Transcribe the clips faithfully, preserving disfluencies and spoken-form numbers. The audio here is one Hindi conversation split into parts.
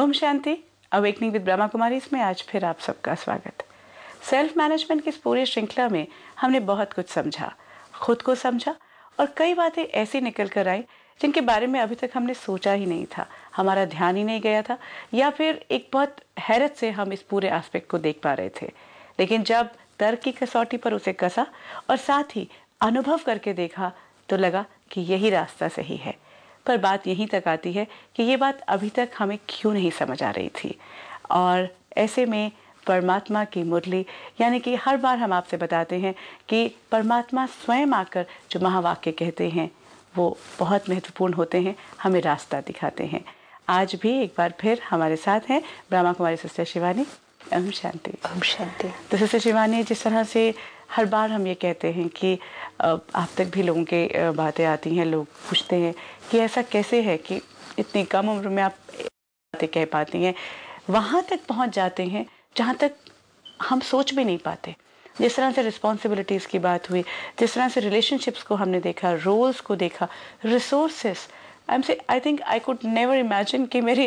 ओम शांति। अवेकनिंग विद ब्रह्मा कुमारी इसमें आज फिर आप सबका स्वागत। सेल्फ मैनेजमेंट की इस पूरी श्रृंखला में हमने बहुत कुछ समझा, खुद को समझा और कई बातें ऐसी निकल कर आई जिनके बारे में अभी तक हमने सोचा ही नहीं था, हमारा ध्यान ही नहीं गया था, या फिर एक बहुत हैरत से हम इस पूरे एस्पेक्ट को देख पा रहे थे। लेकिन जब तर्क की कसौटी पर उसे कसा और साथ ही अनुभव करके देखा तो लगा कि यही रास्ता सही है। पर बात यहीं तक आती है कि ये बात अभी तक हमें क्यों नहीं समझ आ रही थी। और ऐसे में परमात्मा की मुरली यानी कि हर बार हम आपसे बताते हैं कि परमात्मा स्वयं आकर जो महावाक्य कहते हैं वो बहुत महत्वपूर्ण होते हैं, हमें रास्ता दिखाते हैं। आज भी एक बार फिर हमारे साथ हैं ब्रह्मा कुमारी सिस्टर शिवानी। ओम शांति। ओम शांति। तो सिस्टर शिवानी, जिस तरह से हर बार हम ये कहते हैं कि आप तक भी लोगों के बातें आती हैं, लोग पूछते हैं कि ऐसा कैसे है कि इतनी कम उम्र में आप बातें कह पाती हैं, वहाँ तक पहुँच जाते हैं जहाँ तक हम सोच भी नहीं पाते। जिस तरह से रिस्पॉन्सिबिलिटीज़ की बात हुई, जिस तरह से रिलेशनशिप्स को हमने देखा, रोल्स को देखा, रिसोर्सेस, आई एम से I think I could never imagine कि मेरी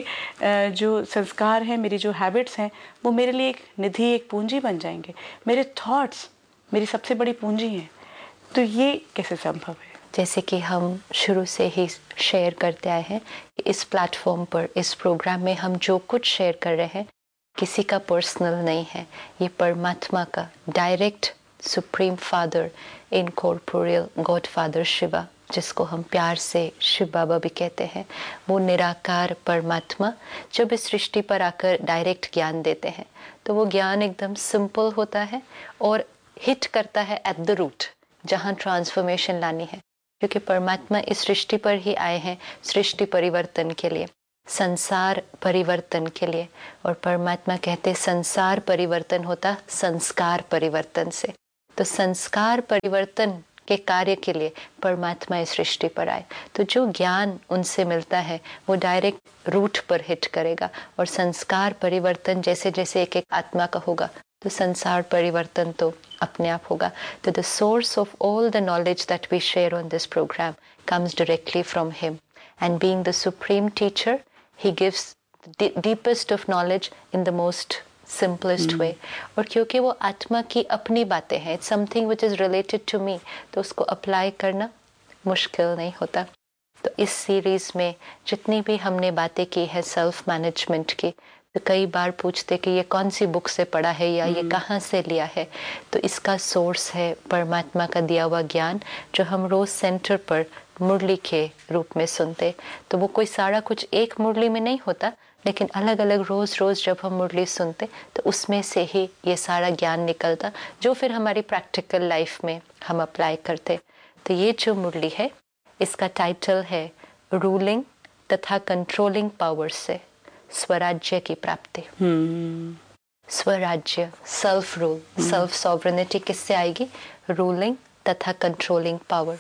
जो संस्कार हैं, मेरी जो हैबिट्स हैं, वो मेरे लिए एक निधि, एक पूंजी बन जाएंगे। मेरे थॉट्स मेरी सबसे बड़ी पूंजी हैं। तो ये कैसे संभव है? जैसे कि हम शुरू से ही शेयर करते आए हैं, इस प्लेटफॉर्म पर, इस प्रोग्राम में हम जो कुछ शेयर कर रहे हैं किसी का पर्सनल नहीं है, ये परमात्मा का direct supreme father, incorporeal God father Shiva, जिसको हम प्यार से शिव बाबा भी कहते हैं, वो निराकार परमात्मा जब इस सृष्टि पर आकर डायरेक्ट ज्ञान देते हैं तो वो ज्ञान एकदम सिंपल होता है और हिट करता है एट द रूट, जहाँ ट्रांसफॉर्मेशन लानी है। क्योंकि परमात्मा इस सृष्टि पर ही आए हैं सृष्टि परिवर्तन के लिए, संसार परिवर्तन के लिए। और परमात्मा कहते संसार परिवर्तन होता संस्कार परिवर्तन से। तो संस्कार परिवर्तन के कार्य के लिए परमात्मा इस सृष्टि पर आए। तो जो ज्ञान उनसे मिलता है वो डायरेक्ट रूट पर हिट करेगा और संस्कार परिवर्तन जैसे जैसे एक एक आत्मा का होगा तो संसार परिवर्तन तो अपने आप होगा। तो the source of all the knowledge that we share on this programme comes directly from him, and being the supreme teacher he gives the deepest of knowledge in the most simplest mm. way। और क्योंकि वो आत्मा की अपनी बातें हैं, it's something which is related to me, तो उसको अप्लाई करना मुश्किल नहीं होता। तो इस सीरीज में जितनी भी हमने बातें की है सेल्फ मैनेजमेंट की, तो कई बार पूछते कि ये कौन सी बुक से पढ़ा है या mm. ये कहाँ से लिया है। तो इसका सोर्स है परमात्मा का दिया हुआ ज्ञान, जो हम रोज सेंटर पर मुरली के रूप में सुनते। तो वो कोई सारा कुछ एक मुरली में नहीं होता, लेकिन अलग अलग रोज रोज जब हम मुरली सुनते तो उसमें से ही ये सारा ज्ञान निकलता, जो फिर हमारी प्रैक्टिकल लाइफ में हम अप्लाई करते। तो ये जो मुरली है इसका टाइटल है रूलिंग तथा कंट्रोलिंग पावर से स्वराज्य की प्राप्ति। hmm. स्वराज्य, सेल्फ रूल, सेल्फ सॉवरेनिटी किससे आएगी? रूलिंग तथा कंट्रोलिंग पावर।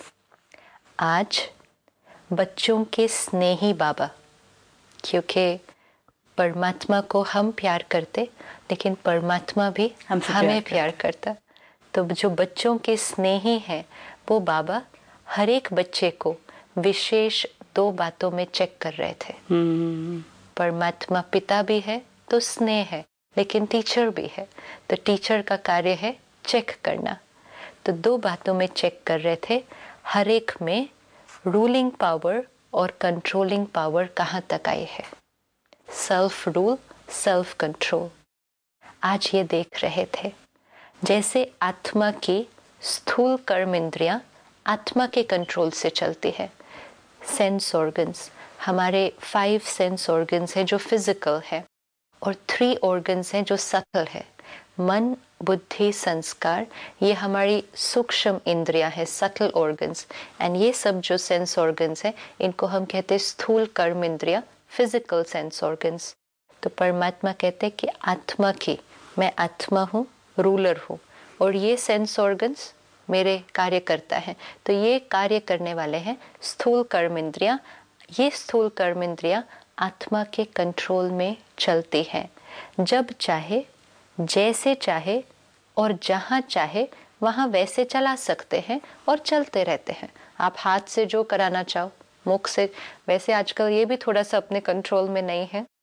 आज बच्चों के स्नेही बाबा, क्योंकि परमात्मा को हम प्यार करते लेकिन परमात्मा भी हमसे हमें प्यार, प्यार करता। तो जो बच्चों के स्नेही हैं वो बाबा हर एक बच्चे को विशेष दो बातों में चेक कर रहे थे। hmm. परमात्मा पिता भी है तो स्नेह है, लेकिन टीचर भी है, तो टीचर का कार्य है चेक करना। तो दो बातों में चेक कर रहे थे, हर एक में रूलिंग पावर और कंट्रोलिंग पावर कहाँ तक आई है, सेल्फ रूल, सेल्फ कंट्रोल। आज ये देख रहे थे जैसे आत्मा की स्थूल कर्म इंद्रियां आत्मा के कंट्रोल से चलती है। सेंस ऑर्गन्स, हमारे फाइव सेंस ऑर्गन्स हैं जो फिजिकल है, और थ्री ऑर्गन्स हैं जो सटल है। मन, बुद्धि, संस्कार, ये हमारी सूक्ष्म इंद्रियां हैं, सटल ऑर्गन्स। एंड ये सब जो सेंस ऑर्गन्स हैं इनको हम कहते हैं स्थूल कर्म इंद्रियां, फिजिकल सेंस ऑर्गन्स। तो परमात्मा कहते हैं कि आत्मा की, मैं आत्मा हूँ, रूलर हूँ, और ये सेंस ऑर्गन्स मेरे कार्य करता है। तो ये कार्य करने वाले हैं स्थूल कर्म इंद्रियां। ये स्थूल कर्म इंद्रियां आत्मा के कंट्रोल में चलती हैं। जब चाहे, जैसे चाहे और जहाँ चाहे वहाँ वैसे चला सकते हैं और चलते रहते हैं। आप हाथ से जो कराना चाहो, मुख से, वैसे आजकल ये भी थोड़ा सा अपने कंट्रोल में नहीं है,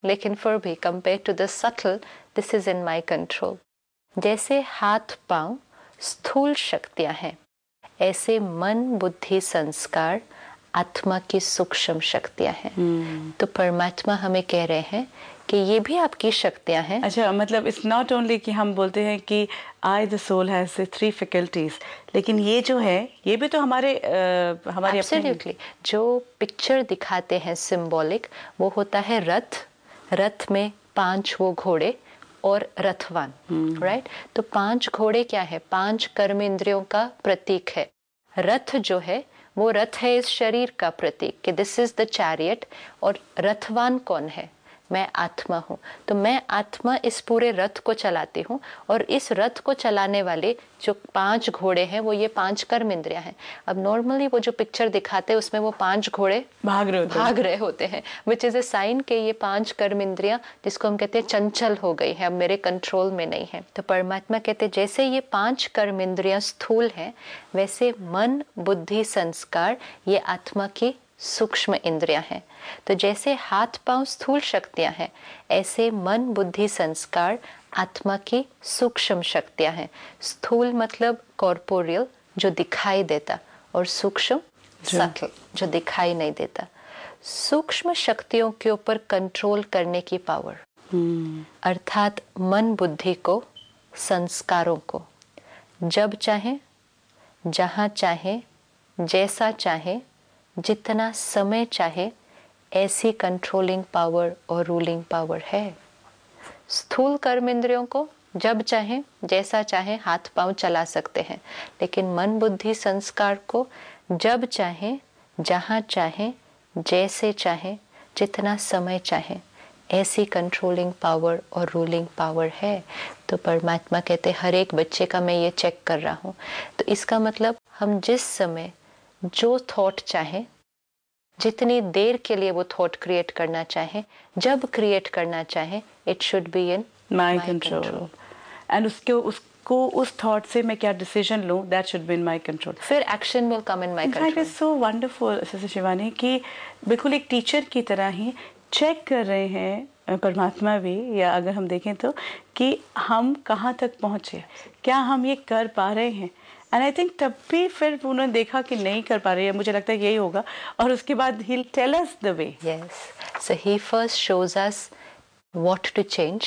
लेकिन फिर भी compare to the subtle, this is in my control. जैसे हाथ पांव स्थूल शक्तियां हैं, ऐसे मन बुद्धि संस्कार आत्मा की सूक्ष्म शक्तियां हैं। hmm. तो परमात्मा हमें कह रहे हैं कि ये भी आपकी शक्तियां हैं। अच्छा, मतलब इट्स नॉट ओनली कि हम बोलते हैं कि I the soul has three faculties, लेकिन ये जो है ये भी तो हमारे uh, हमारे एब्सोल्युटली जो पिक्चर दिखाते हैं सिंबॉलिक, वो होता है रथ। रथ में पांच वो घोड़े और रथवान, राइट hmm. right? तो पांच घोड़े क्या है? पांच कर्म इंद्रियों का प्रतीक है। रथ जो है वो रथ है इस शरीर का प्रतीक कि दिस इज द चैरियट। और रथवान कौन है? मैं आत्मा हूँ। तो मैं आत्मा इस पूरे रथ को चलाती हूँ, और इस रथ को चलाने वाले जो पांच घोड़े हैं वो ये पांच कर्म इंद्रियां हैं। अब नॉर्मली वो जो पिक्चर दिखाते हैं उसमें वो पांच घोड़े भाग रहे होते भाग रहे होते हैं, विच इज ए साइन के ये पांच कर्म इंद्रियां, जिसको हम कहते हैं चंचल हो गई है, अब मेरे कंट्रोल में नहीं है। तो परमात्मा कहते हैं जैसे ये पांच कर्म इंद्रियां स्थूल हैं, वैसे मन बुद्धि संस्कार ये आत्मा की सूक्ष्म इंद्रियां हैं। तो जैसे हाथ पांव स्थूल शक्तियां हैं, ऐसे मन बुद्धि संस्कार आत्मा की सूक्ष्म शक्तियां हैं। स्थूल मतलब कॉर्पोरियल, जो दिखाई देता, और सूक्ष्म सटल, जो दिखाई नहीं देता। सूक्ष्म शक्तियों के ऊपर कंट्रोल करने की पावर, hmm. अर्थात मन बुद्धि को संस्कारों को जब चाहे जहां चाहे जैसा चाहे जितना समय चाहे ऐसी कंट्रोलिंग पावर और रूलिंग पावर है। स्थूल कर्म इंद्रियों को जब चाहे जैसा चाहे हाथ पांव चला सकते हैं, लेकिन मन बुद्धि संस्कार को जब चाहे जहां चाहे जैसे चाहे जितना समय चाहे ऐसी कंट्रोलिंग पावर और रूलिंग पावर है। तो परमात्मा कहते हर एक बच्चे का मैं ये चेक कर रहा हूँ। तो इसका मतलब हम जिस समय जो थॉट चाहे, जितनी देर के लिए वो थॉट क्रिएट करना चाहे, जब क्रिएट करना चाहे, it should be in my control. And उसके उसको उस थॉट से मैं क्या डिसीजन लूं, that should be in my control. फिर action will come in my control. It is so wonderful sister Shivani कि बिल्कुल एक टीचर की तरह ही चेक कर रहे हैं परमात्मा भी, या अगर हम देखें तो, कि हम कहाँ तक पहुँचे, क्या हम ये कर पा रहे हैं। एंड आई थिंक तब भी फिर उन्होंने देखा कि नहीं कर पा रही है, मुझे लगता है यही होगा, और उसके बाद he will tell us the way. Yes, so he first shows us what to change,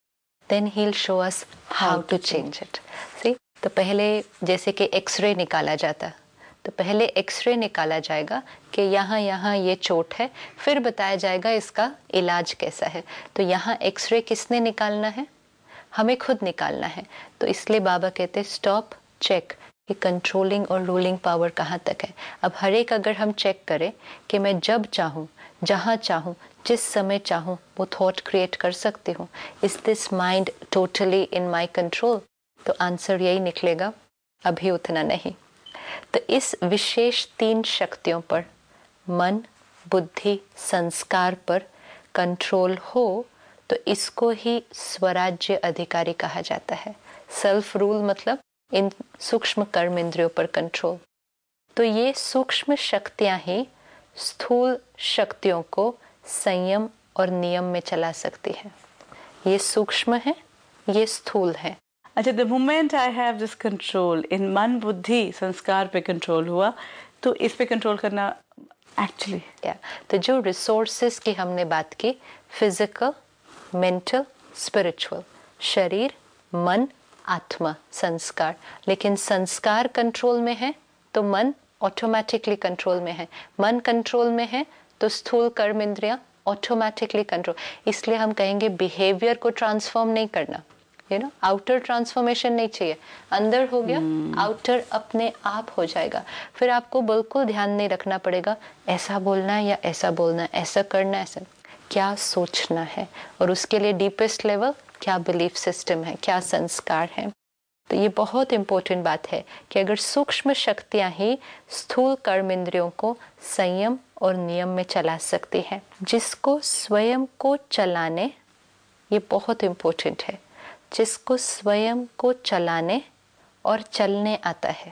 then he will show us how to change it. सी, तो पहले जैसे कि एक्सरे निकाला जाता, तो पहले एक्सरे निकाला जाएगा कि यहाँ यहाँ ये चोट है, फिर बताया जाएगा इसका इलाज कैसा है। तो यहाँ एक्सरे किसने निकालना है? हमें खुद निकालना है। तो इसलिए बाबा कहते स्टॉप, चेक कि कंट्रोलिंग और रूलिंग पावर कहाँ तक है। अब हर एक अगर हम चेक करें कि मैं जब चाहूँ जहाँ चाहूँ जिस समय चाहूँ वो थॉट क्रिएट कर सकती हूँ, is this mind totally in my control? तो आंसर यही निकलेगा, अभी उतना नहीं। तो इस विशेष तीन शक्तियों पर, मन बुद्धि संस्कार पर कंट्रोल हो तो इसको ही स्वराज्य अधिकारी कहा जाता है। सेल्फ रूल मतलब इन सूक्ष्म कर्म इंद्रियों पर कंट्रोल। तो ये सूक्ष्म शक्तियां ही स्थूल शक्तियों को संयम और नियम में चला सकती है। ये सूक्ष्म है, ये स्थूल है। अच्छा, the moment I have this control इन मन बुद्धि संस्कार पे कंट्रोल हुआ, तो इस पे कंट्रोल करना एक्चुअली या तो जो रिसोर्सेस की हमने बात की, फिजिकल मेंटल स्पिरिचुअल, शरीर मन आत्मा संस्कार, लेकिन संस्कार कंट्रोल में है तो मन ऑटोमेटिकली कंट्रोल में है, मन कंट्रोल में है तो स्थूल कर्म इंद्रियां ऑटोमेटिकली कंट्रोल। इसलिए हम कहेंगे बिहेवियर को ट्रांसफॉर्म नहीं करना, यू नो आउटर ट्रांसफॉर्मेशन नहीं चाहिए, अंदर हो गया आउटर hmm. अपने आप हो जाएगा। फिर आपको बिल्कुल ध्यान नहीं रखना पड़ेगा ऐसा बोलना है या ऐसा बोलना है, ऐसा करना है, ऐसा क्या सोचना है, और उसके लिए डीपेस्ट लेवल क्या बिलीफ सिस्टम है, क्या संस्कार है। तो ये बहुत इंपॉर्टेंट बात है कि अगर सूक्ष्म शक्तियां ही स्थूल कर्म इंद्रियों को संयम और नियम में चला सकती हैं, जिसको स्वयं को चलाने, ये बहुत इंपॉर्टेंट है, जिसको स्वयं को चलाने और चलने आता है।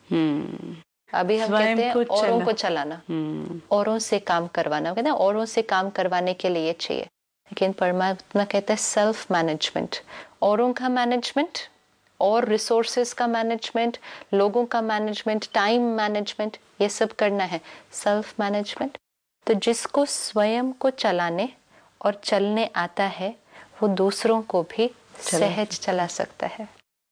hmm. अभी हम कहते हैं औरों चला। को चलाना, hmm. औरों से काम करवाना, कहते हैं औरों से काम करवाने के लिए चाहिए, लेकिन परमात्मा कहता है सेल्फ मैनेजमेंट, औरों का मैनेजमेंट और रिसोर्सेज का मैनेजमेंट, लोगों का मैनेजमेंट, टाइम मैनेजमेंट, ये सब करना है सेल्फ मैनेजमेंट। तो जिसको स्वयं को चलाने और चलने आता है वो दूसरों को भी सहज चला सकता है,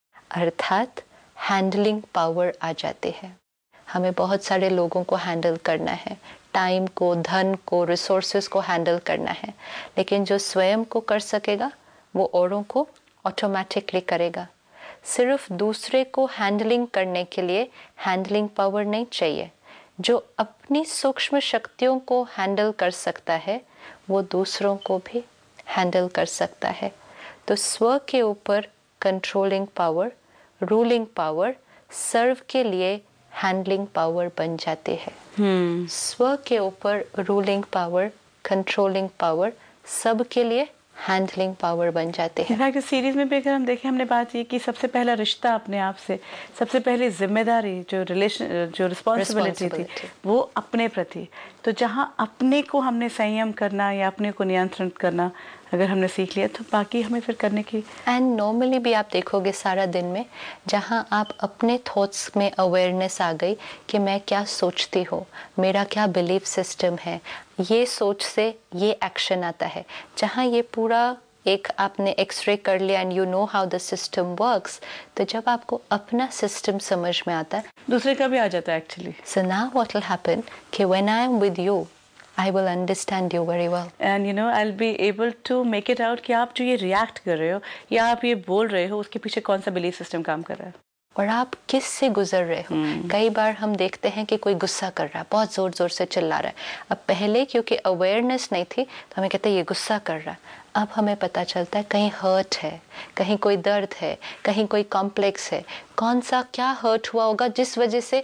अर्थात हैंडलिंग पावर आ जाते हैं। हमें बहुत सारे लोगों को हैंडल करना है, टाइम को, धन को, रिसोर्सेज को हैंडल करना है, लेकिन जो स्वयं को कर सकेगा वो औरों को ऑटोमेटिकली करेगा। सिर्फ दूसरे को हैंडलिंग करने के लिए हैंडलिंग पावर नहीं चाहिए। जो अपनी सूक्ष्म शक्तियों को हैंडल कर सकता है वो दूसरों को भी हैंडल कर सकता है। तो स्व के ऊपर कंट्रोलिंग पावर, रूलिंग पावर सर्व के लिए हैंडलिंग पावर बन जाते हैं। hmm. स्व के ऊपर रूलिंग पावर, कंट्रोलिंग पावर सब के लिए हैंडलिंग पावर बन जाते हैं। इनफैक्ट इस सीरीज में भी अगर हम देखें, हमने बात ये की सबसे पहला रिश्ता अपने आप से, सबसे पहली जिम्मेदारी जो रिलेशन जो रिस्पॉन्सिबिलिटी थी वो अपने प्रति। तो जहाँ अपने को हमने संयम करना या अपने को नियंत्रित करना अगर हमने सीख लिया तो बाकी हमें फिर करने की। एंड नॉर्मली भी आप देखोगे सारा दिन में जहाँ आप अपने थॉट्स में अवेयरनेस आ गई कि मैं क्या सोचती हूँ, मेरा क्या बिलीफ सिस्टम है, ये सोच से ये एक्शन आता है। जहाँ ये पूरा एक आपने एक्सरे कर लिया and you know how the system works, तो जब आपको अपना सिस्टम समझ में आता है दूसरे का भी आ जाता है actually. So now what will happen कि when I am with you I will understand you very well. And you know, I'll be able to make it out कि आप जो ये react कर रहे हो या आप ये बोल रहे हो उसके पीछे कौन सा belief system काम कर रहा है और आप किस से गुजर रहे हो। hmm. कई बार हम देखते हैं कि कोई गुस्सा कर रहा है, बहुत जोर जोर से चिल्ला रहा है। अब पहले क्योंकि अवेयरनेस नहीं थी तो हमें कहते हैं ये गुस्सा कर रहा है। अब हमें पता चलता है कहीं हर्ट है, कहीं कोई दर्द है, कहीं कोई कॉम्प्लेक्स है, कौन सा क्या हर्ट हुआ होगा जिस वजह से